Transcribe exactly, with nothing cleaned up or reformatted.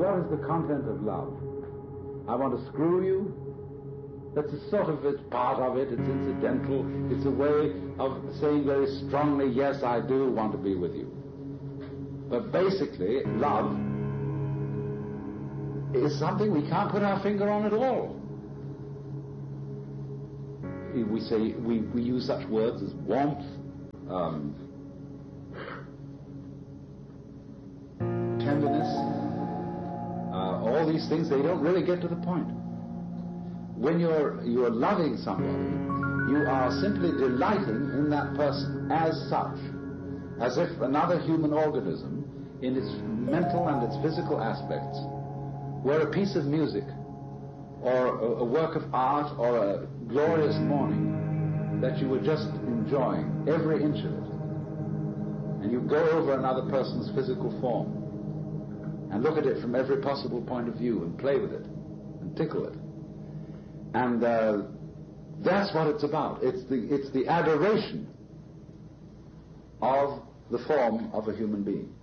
what is the content of love? I want to screw you. That's a sort of, it's part of it, it's incidental, it's a way of saying very strongly, yes, I do want to be with you. But basically, love is something we can't put our finger on at all. We say, we, we use such words as warmth, um, tenderness, uh, all these things, they don't really get to the point. When you're, you're loving somebody, you are simply delighting in that person as such, as if another human organism, in its mental and its physical aspects, were a piece of music, or a, a work of art, or a glorious morning that you were just enjoying, every inch of it. And you go over another person's physical form, and look at it from every possible point of view, and play with it, and tickle it. And uh, that's what it's about. It's the, it's the adoration of the form of a human being.